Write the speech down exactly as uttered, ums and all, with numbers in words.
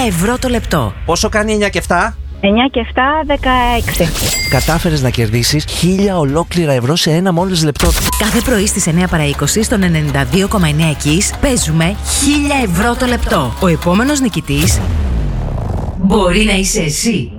ευρώ το λεπτό. Πόσο κάνει εννιά και επτά? εννιά και επτά, δεκαέξι. Κατάφερες να κερδίσεις χίλια ολόκληρα ευρώ σε ένα μόλις λεπτό. Κάθε πρωί στις εννιά παρά είκοσι στον ενενήντα δύο κόμμα εννιά Kiss παίζουμε χίλια ευρώ το λεπτό. Ο επόμενος νικητής μπορεί να είσαι εσύ.